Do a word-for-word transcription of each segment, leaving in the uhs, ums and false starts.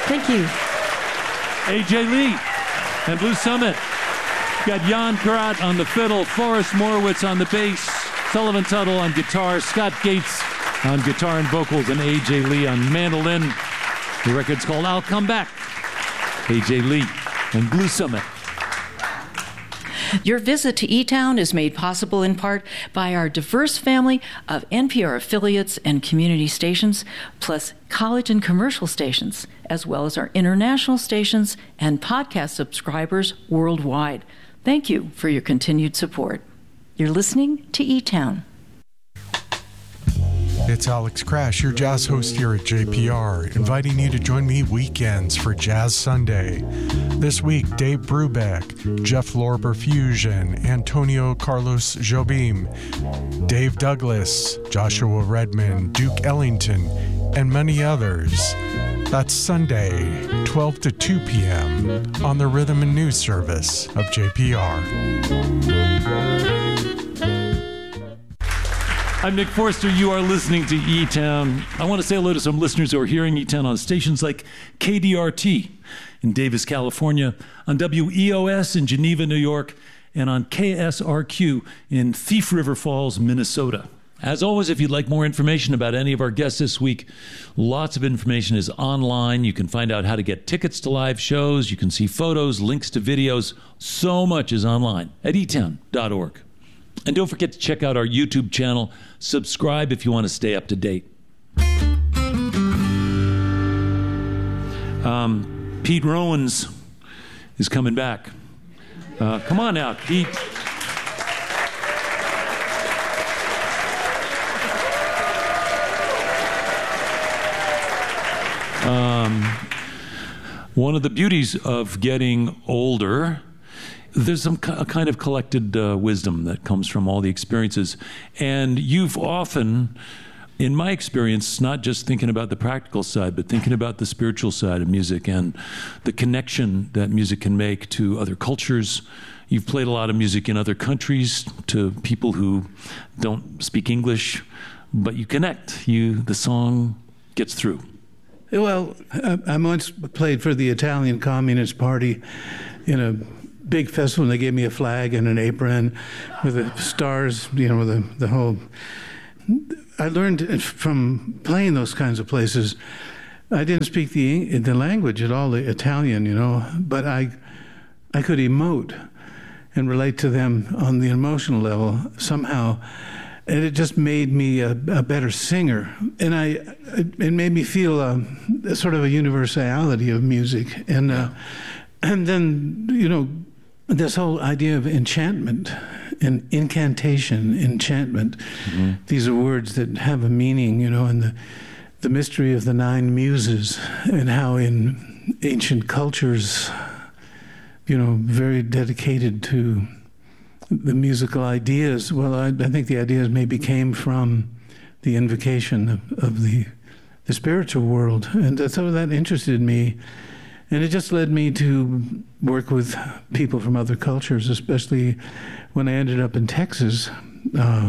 Thank you. A J Lee and Blue Summit. Got Jan Karat on the fiddle, Forrest Morowitz on the bass, Sullivan Tuttle on guitar, Scott Gates on guitar and vocals, and A J Lee on mandolin. The record's called I'll Come Back. A J Lee and Blue Summit. Your visit to E-Town is made possible in part by our diverse family of N P R affiliates and community stations, plus college and commercial stations, as well as our international stations and podcast subscribers worldwide. Thank you for your continued support. You're listening to E-Town. It's Alex Crash, your jazz host here at J P R, inviting you to join me weekends for Jazz Sunday. This week, Dave Brubeck, Jeff Lorber Fusion, Antonio Carlos Jobim, Dave Douglas, Joshua Redman, Duke Ellington, and many others. That's Sunday, twelve to two p.m. on the Rhythm and News Service of J P R. I'm Nick Forster. You are listening to E-Town. I want to say hello to some listeners who are hearing E-Town on stations like K D R T in Davis, California, on W E O S in Geneva, New York, and on K S R Q in Thief River Falls, Minnesota. As always, if you'd like more information about any of our guests this week, lots of information is online. You can find out how to get tickets to live shows. You can see photos, links to videos. So much is online at e town dot org. And don't forget to check out our YouTube channel. Subscribe if you want to stay up to date. Um, Pete Rowans is coming back. Uh, come on out, Pete. Um, one of the beauties of getting older, there's some a kind of collected uh, wisdom that comes from all the experiences. And you've often, in my experience, not just thinking about the practical side, but thinking about the spiritual side of music and the connection that music can make to other cultures. You've played a lot of music in other countries to people who don't speak English, but you connect. You, the song gets through. Well, I once played for the Italian Communist Party in a big festival, and they gave me a flag and an apron with the stars, you know, with the, the whole... I learned from playing those kinds of places. I didn't speak the the language at all, the Italian, you know, but I I could emote and relate to them on the emotional level somehow, and it just made me a, a better singer. And I it, it made me feel a, a sort of a universality of music, and uh, and then you know. This whole idea of enchantment and incantation, enchantment, mm-hmm. These are words that have a meaning, you know, and the, the mystery of the nine muses and how in ancient cultures, you know, very dedicated to the musical ideas. Well, I, I think the ideas maybe came from the invocation of, of the, the spiritual world. And so that interested me. And it just led me to work with people from other cultures, especially when I ended up in Texas. Uh,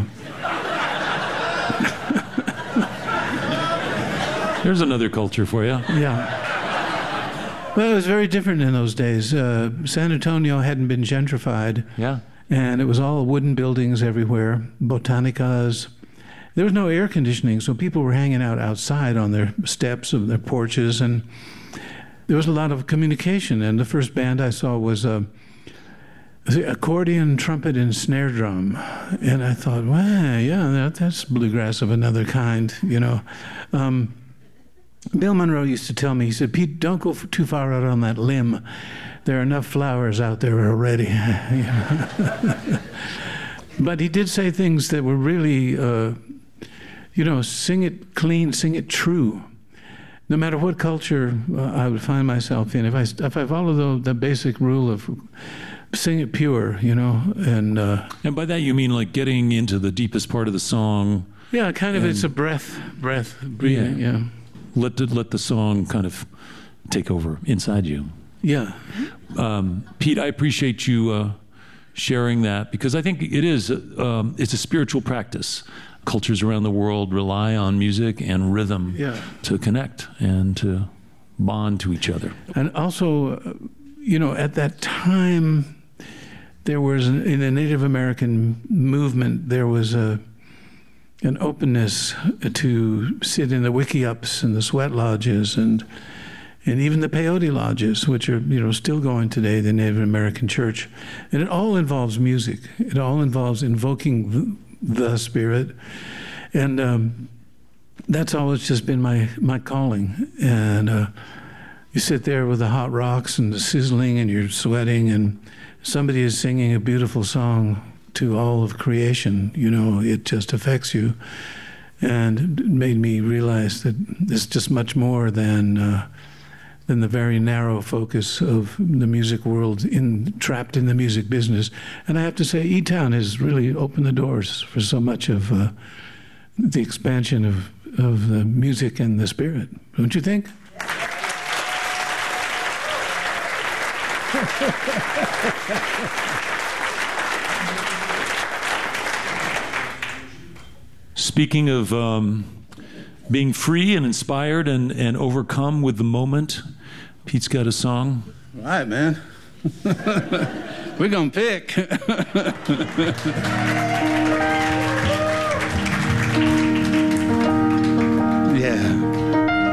There's another culture for you. Yeah. Well, it was very different in those days. Uh, San Antonio hadn't been gentrified. Yeah. And it was all wooden buildings everywhere, botanicas. There was no air conditioning, so people were hanging out outside on their steps of their porches, and there was a lot of communication. And the first band I saw was a, a accordion, trumpet, and snare drum. And I thought, wow, yeah, that, that's bluegrass of another kind, you know. Um, Bill Monroe used to tell me, he said, Pete, don't go too far out on that limb. There are enough flowers out there already. But he did say things that were really, uh, you know, sing it clean, sing it true. No matter what culture uh, I would find myself in, if I if I follow the, the basic rule of sing it pure, you know, and uh, and by that you mean like getting into the deepest part of the song. Yeah, kind of. It's a breath, breath, breathing. Yeah. yeah. Let the, let the song kind of take over inside you. Yeah. Um, Pete, I appreciate you uh, sharing that, because I think it is um, it's a spiritual practice. Cultures around the world rely on music and rhythm yeah. to connect and to bond to each other. And also, uh, you know, at that time, there was, an, in the Native American movement, there was a an openness to sit in the wickiups and the sweat lodges and and even the peyote lodges, which are, you know, still going today, the Native American church. And it all involves music. It all involves invoking the, the spirit. And um, that's always just been my, my calling. And uh, you sit there with the hot rocks and the sizzling and you're sweating and somebody is singing a beautiful song to all of creation, you know, it just affects you. And it made me realize that it's just much more than uh, than the very narrow focus of the music world, in trapped in the music business. And I have to say, E-Town has really opened the doors for so much of uh, the expansion of, of the music and the spirit. Don't you think? Speaking of um, being free and inspired and, and overcome with the moment, Pete's got a song. All right, man. We're going to pick.